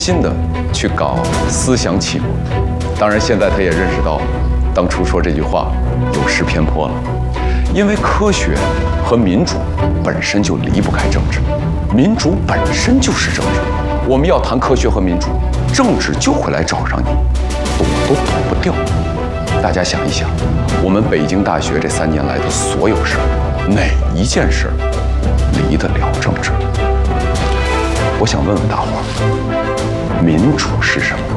心的去搞思想启蒙。当然，现在他也认识到，当初说这句话有失偏颇了，因为科学和民主本身就离不开政治，民主本身就是政治。我们要谈科学和民主，政治就会来找上你，躲都躲不掉。大家想一想，我们北京大学这3年来的所有事儿，哪一件事离得了政治？我想问问大伙儿，民主是什么？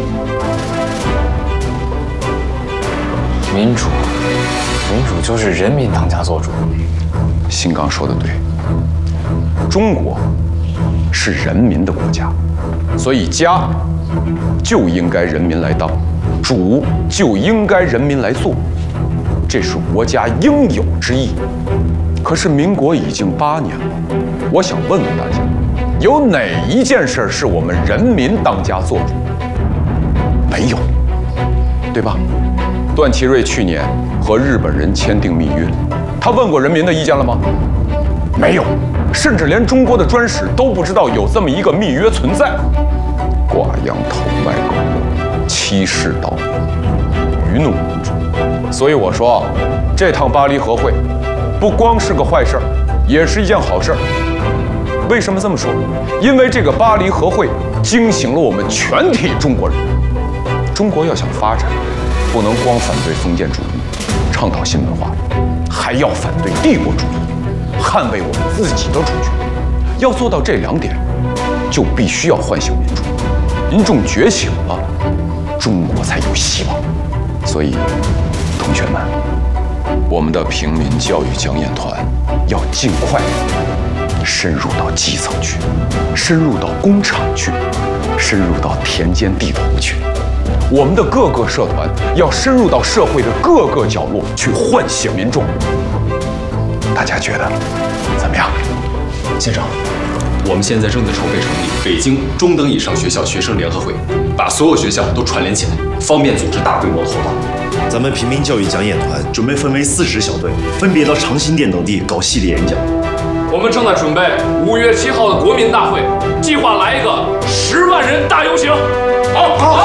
民主就是人民当家作主。 新刚说的对，中国是人民的国家，所以家就应该人民来当，主就应该人民来做，这是国家应有之义。可是民国已经8年了，我想问问大家，有哪一件事是我们人民当家做主？没有，对吧？段祺瑞去年和日本人签订密约，他问过人民的意见了吗？没有，甚至连中国的专使都不知道有这么一个密约存在。挂羊头卖狗肉，欺世盗名，愚弄民主。所以我说，这趟巴黎和会不光是个坏事儿，也是一件好事儿。为什么这么说？因为这个巴黎和会惊醒了我们全体中国人。中国要想发展，不能光反对封建主义，倡导新文化，还要反对帝国主义，捍卫我们自己的主权。要做到这2点，就必须要唤醒民众。民众觉醒了，中国才有希望。所以，同学们，我们的平民教育讲演团要尽快深入到基层去，深入到工厂去，深入到田间地头去。我们的各个社团要深入到社会的各个角落去唤醒民众。大家觉得怎么样？ 县长，我们现在正在筹备成立北京中等以上学校学生联合会，把所有学校都串联起来，方便组织大规模的活动。 咱们平民教育讲演团准备分为40小队，分别到长辛店等地搞系列演讲。 我们正在准备5月7号的国民大会，计划来一个10万人大游行。好。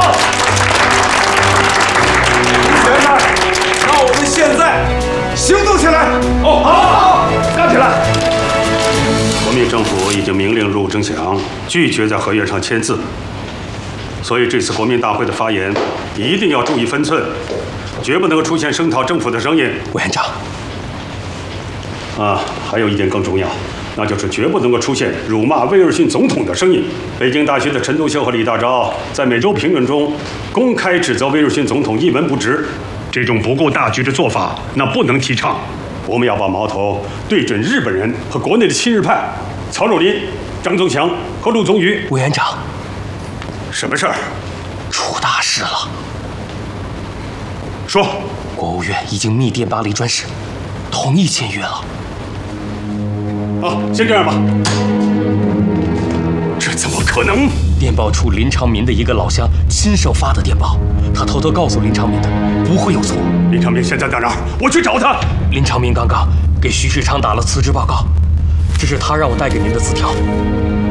同学们，那我们现在行动起来！好，干起来！ 国民政府已经明令陆征祥拒绝在合约上签字，所以这次国民大会的发言一定要注意分寸，绝不能够出现声讨政府的声音。 委员长， 还有一点更重要，那就是绝不能够出现辱骂威尔逊总统的声音。北京大学的陈独秀和李大钊在每周评论中公开指责威尔逊总统一文不值，这种不顾大局的做法，那不能提倡。我们要把矛头对准日本人和国内的亲日派曹汝霖、张宗祥和陆宗舆。 委员长， 什么事儿？ 出大事了！ 说， 国务院已经密电巴黎专使，同意签约了。 先这样吧。这怎么可能？ 电报处林长民的一个老乡亲手发的电报，他偷偷告诉林长民的，不会有错。 林长民现在在哪儿？我去找他。 林长民刚刚给徐世昌打了辞职报告，这是他让我带给您的字条。